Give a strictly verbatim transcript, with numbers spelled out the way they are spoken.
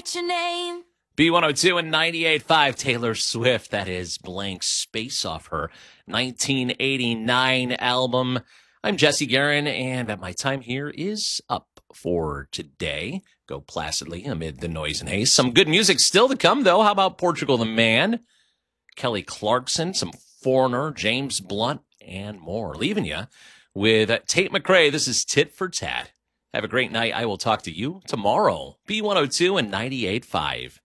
write your name. B one oh two and ninety-eight point five, Taylor Swift. That is Blank Space off her nineteen eighty-nine album. I'm Jesse Guerin, and my time here is up for today. Go placidly amid the noise and haste. Some good music still to come, though. How about Portugal the Man, Kelly Clarkson, some Foreigner, James Blunt, and more. Leaving you with Tate McRae. This is Tit for Tat. Have a great night. I will talk to you tomorrow. B one oh two and ninety-eight point five.